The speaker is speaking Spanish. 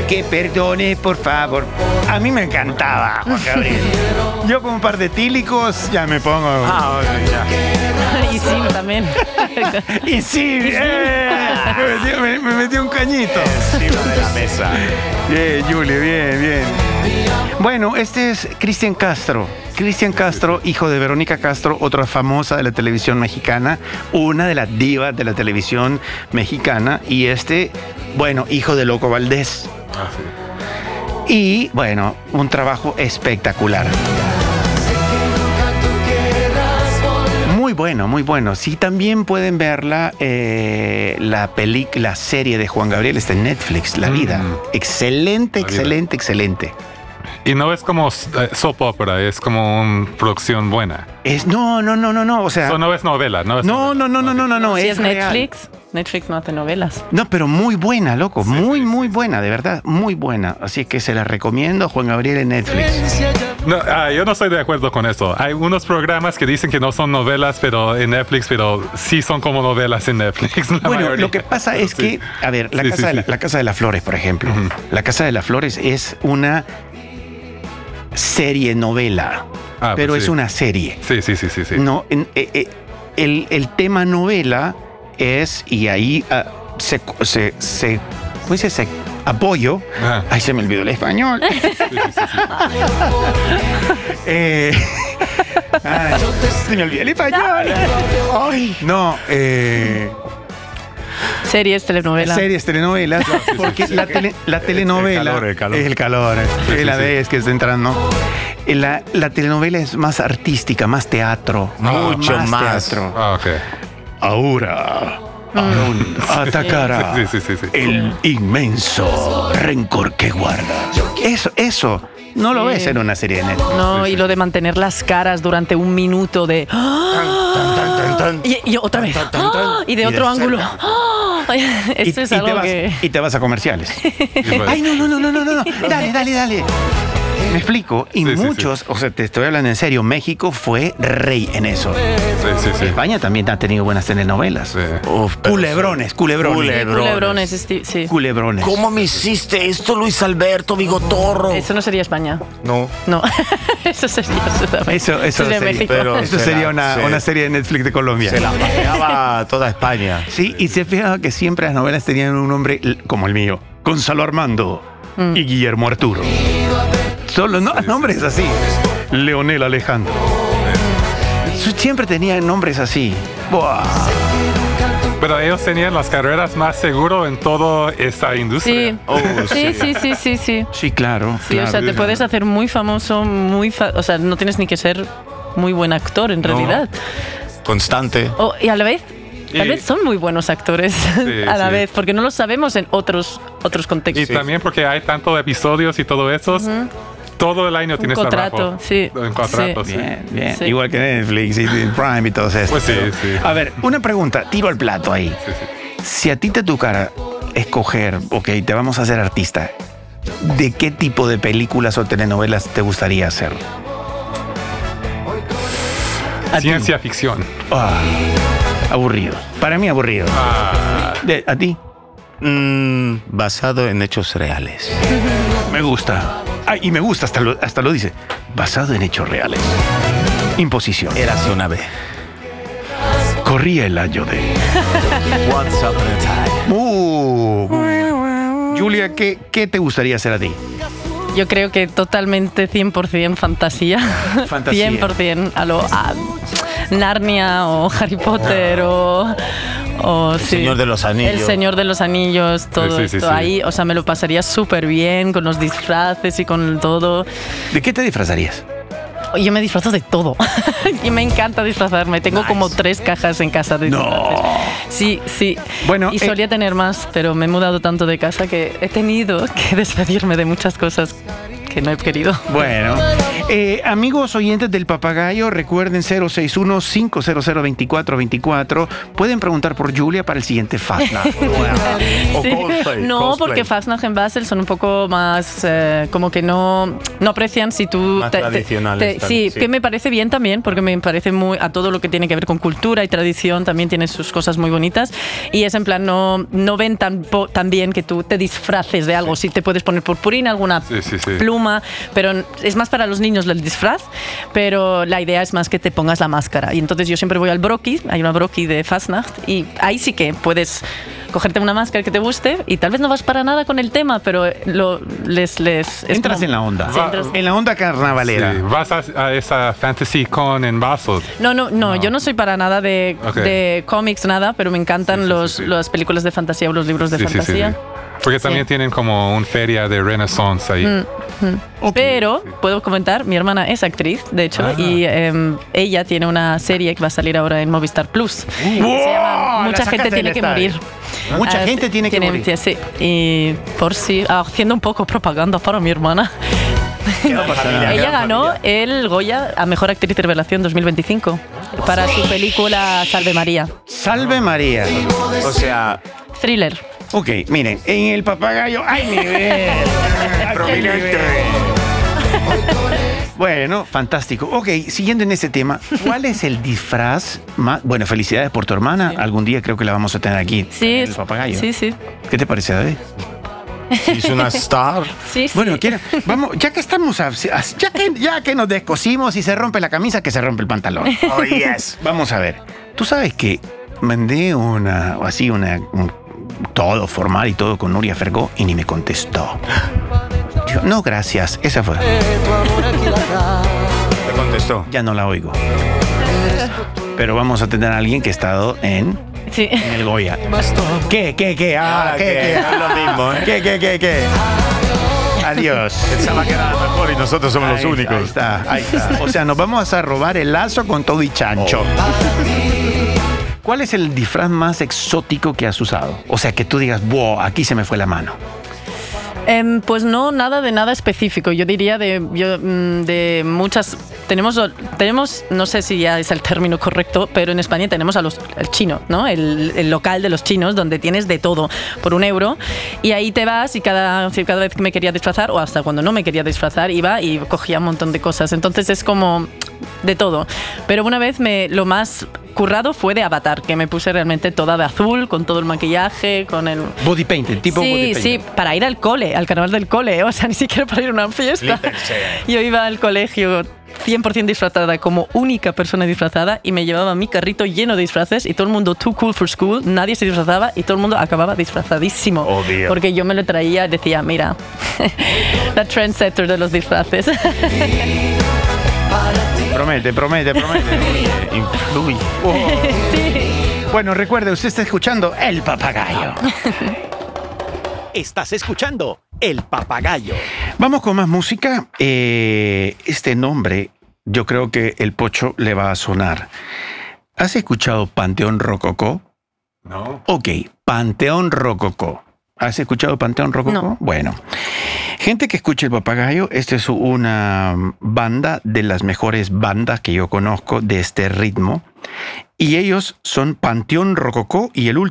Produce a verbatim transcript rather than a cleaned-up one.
que perdone, por favor. A mí me encantaba, Juan Gabriel. Yo con un par de tílicos ya me pongo... Ah, ya. Y sí, también. Y sí, eh, me, metió, me, me metió un cañito. Encima de la mesa. Bien, Julio, bien, bien. Bueno, este es Cristian Castro. Cristian Castro, hijo de Verónica Castro, otra famosa de la televisión mexicana, una de las divas de la televisión mexicana, y este, bueno, hijo de Loco Valdés. Ah, sí. Y, bueno, un trabajo espectacular. Muy bueno, muy bueno. Sí, también pueden verla, eh, la película, la serie de Juan Gabriel, está en Netflix, La Vida. Mm. Excelente, La Vida. excelente, excelente. Y no es como eh, soap opera, es como una producción buena. Es, no, no, no, no, no, o sea... Eso no es novela, ¿no? Es no, no, no, no, no, no, no, Si es es real. Netflix, Netflix no hace novelas. No, pero muy buena, loco, Sí, muy, sí, muy sí, buena, de verdad, muy buena. Así que se la recomiendo, Juan Gabriel en Netflix. No, ah, yo no estoy de acuerdo con eso. Hay unos programas que dicen que no son novelas pero en Netflix, pero sí son como novelas en Netflix. la Bueno, mayoría. lo que pasa es Sí. que, a ver, la, Sí, casa, sí, de la, sí. la Casa de las Flores, por ejemplo. Ujú. La Casa de las Flores es una serie novela, Ah, pero pues es sí. una serie. Sí, sí, sí, sí, sí. No, en- eh, eh, el, el tema novela es, y ahí ah, se, se, se, ¿cómo dice? Se apoyo. Ah. Ay, se me olvidó el español. Sí, sí, sí, sí. Eh, ay, se me olvidó el español. Ay, no, eh, Series, telenovelas. series, telenovelas, porque la, tele- la telenovela El calor, el calor. es el calor, Sí, es sí, la sí. vez que está entrando. Eh, La, la telenovela es más artística, más teatro, Mucho más teatro. Ah, ok. Ahora Aaron atacará Sí, sí, sí, sí. el inmenso rencor que guarda. Eso, eso no lo Sí. ves en una serie de Netflix. No, y lo de mantener las caras durante un minuto de... ¡Ah! Y, y otra vez. ¡Ah! Y de Y otro de ángulo. cerca. ¡Ah! Esto y, es y algo te vas, que... y te vas a comerciales. Y pues- Ay, no, no, no, no, no, no, no. Dale, dale, dale. Me explico. Y Sí, sí, muchos, o sea, te estoy hablando en serio, México fue rey en eso. Sí, sí, sí. España también ha tenido buenas telenovelas. Sí. Uf, culebrones, culebrones. Culebrones. Culebrones, esti- sí. Culebrones. ¿Cómo me hiciste esto, Luis Alberto Bigotorro? Eso no sería España. No. No, eso sería Sudamérica. Eso, eso sería sería, México. pero- eso Se sería la- una, se- una serie de Netflix de Colombia. Se la paseaba toda España. Sí, y se fijaba que siempre las novelas tenían un nombre l- como el mío. Gonzalo Armando y Guillermo Arturo. Solo no, nombres así. Leonel Alejandro. Siempre tenían nombres así. Buah. Pero ellos tenían las carreras más seguras en toda esta industria. Sí. Oh, sí, sí, sí, sí, sí. Sí, claro. Sí, o sea, te puedes hacer muy famoso, muy... fa- o sea, no tienes ni que ser muy buen actor, en No. realidad. Constante. O- y a la vez... Tal Y- vez son muy buenos actores a la sí. vez, porque no lo sabemos en otros, otros Y contextos. también porque hay tantos episodios y todo eso, todo el año Un tienes contrato, trabajo. sí. Un contrato, sí. Bien, bien. Sí. Igual que Netflix y Prime y todo eso. Pues sí, sí. A ver, una pregunta. Tiro al plato ahí. Sí, sí. Si a ti te tocara escoger, ok, te vamos a hacer artista, ¿de qué tipo de películas o telenovelas te gustaría hacer? A ti. Ciencia ficción. Ah, aburrido. Para mí aburrido. Ah, De- ¿A ti? Mm, basado en hechos reales. Me gusta. Ah, y me gusta, hasta lo, hasta lo dice. Basado en hechos reales. Imposición. Érase una vez. Corría el año de... Once upon a time. Uh. Julia, ¿qué, ¿qué te gustaría hacer a ti? Yo creo que totalmente cien por ciento fantasía. Fantasía. cien por ciento a lo a Narnia o Harry Potter o... o sí. Señor de los Anillos. El Señor de los Anillos, todo Sí, sí, esto sí. ahí. O sea, me lo pasaría súper bien con los disfraces y con todo. ¿De qué te disfrazarías? Yo me disfrazo de todo. Y me encanta disfrazarme. Tengo Nice. como tres cajas en casa de No. disfraces. Sí, sí. Bueno, y eh, solía tener más, pero me he mudado tanto de casa que he tenido que despedirme de muchas cosas que no he querido. Bueno, Eh, amigos oyentes del Papagayo, recuerden cero seis uno, cinco cero cero, dos cuatro dos cuatro. Pueden preguntar por Julia para el siguiente Fastnacht. O Sí. cosplay, No, cosplay. porque Fastnacht en Basel son un poco más eh, como que no, no aprecian si tú Más tradicionales sí, también, sí. que me parece bien también, porque me parece muy a todo lo que tiene que ver con cultura y tradición también tiene sus cosas muy bonitas y es en plan no, no ven tan, po- tan bien que tú te disfraces de algo, si te puedes poner purpurina, alguna Sí, sí, sí. pluma, pero es más para los niños el disfraz, pero la idea es más que te pongas la máscara y entonces yo siempre voy al Broki, hay una Broki de Fastnacht y ahí sí que puedes cogerte una máscara que te guste y tal vez no vas para nada con el tema, pero lo, les... les es Entras como- en la onda. Sí, entras- En la onda carnavalera. Sí, vas a, a esa Fantasy Con en Basel. No, no, no, yo no soy para nada de, Ok. de cómics, nada, pero me encantan Sí, sí, los, sí, sí. las películas de fantasía o los libros de Sí, sí, sí, fantasía. sí. Porque también Sí. tienen como una feria de Renaissance ahí. Ok. Pero puedo comentar, mi hermana es actriz, de hecho, Ah. y eh, ella tiene una serie que va a salir ahora en Movistar Plus. que ¡Wow! se llama La Mucha sacas gente del tiene que estadio. morir. Mucha Ah, gente sí, tiene que morir. Sí, y por si, ah, haciendo un poco propaganda para mi hermana. No pasa nada. Ella ganó el Goya a Mejor Actriz de Revelación dos mil veinticinco para su película Salve María. Salve María. O sea, Thriller. Ok, miren, en el Papagayo hay nivel. Hay nivel. Bueno, fantástico. Ok, siguiendo en ese tema, ¿cuál es el disfraz más... Bueno, felicidades por tu hermana. Algún día creo que la vamos a tener aquí. Sí, en el Papagayo. sí, sí. ¿Qué te parece, David? si es una star. Sí, sí. Bueno, quiero, vamos, ya que estamos, a- ya que, ya que nos descosimos y se rompe la camisa, que se rompe el pantalón. Oh, yes. Vamos a ver. Tú sabes que mandé una, así una, un- todo formal y todo con Nuria Fergó y ni me contestó. Dijo, no, gracias. Esa fue. Te contestó. Ya no la oigo. Pero vamos a tener a alguien que ha estado en, Sí. en el Goya. ¿Qué, qué, qué? Ah, Ah, ¿qué, que qué? no es lo mismo, ¿eh? ¿Qué, qué, qué, qué? Adiós. Pensaba que era mejor y nosotros somos los Ahí- únicos. Ahí está, ahí está. O sea, nos vamos a robar el lazo con todo y chancho. ¿Cuál es el disfraz más exótico que has usado? O sea, que tú digas, wow, aquí se me fue la mano. Em, pues no, nada de nada específico. Yo diría de, yo, mm, de muchas. Tenemos, tenemos, no sé si ya es el término correcto, pero en España tenemos a los, el chino, ¿no? El, el local de los chinos, donde tienes de todo por un euro. Y ahí te vas y cada, si cada vez que me quería disfrazar, o hasta cuando no me quería disfrazar, iba y cogía un montón de cosas. Entonces es como de todo. Pero una vez me, lo más currado fue de Avatar, que me puse realmente toda de azul, con todo el maquillaje, con el... Body painted, tipo body Sí, painted. sí, para ir al cole, al carnaval del cole, o sea, ni siquiera para ir a una fiesta. Yo iba al colegio cien por ciento disfrazada, como única persona disfrazada, y me llevaba mi carrito lleno de disfraces y todo el mundo too cool for school, nadie se disfrazaba y todo el mundo acababa disfrazadísimo. Obvio. Porque yo me lo traía, decía, mira, la trendsetter de los disfraces. Promete, promete, promete. Influye. Sí. Bueno, recuerde, usted está escuchando El Papagayo. Estás escuchando El Papagayo. Vamos con más música. Eh, este nombre, yo creo que el Pocho le va a sonar. ¿Has escuchado Panteón Rococó? No. Ok, Panteón Rococó. ¿Has escuchado Panteón Rococó? No. Bueno, gente que escucha El Papagayo, esta es una banda de las mejores bandas que yo conozco de este ritmo. Y ellos son Panteón Rococó y el último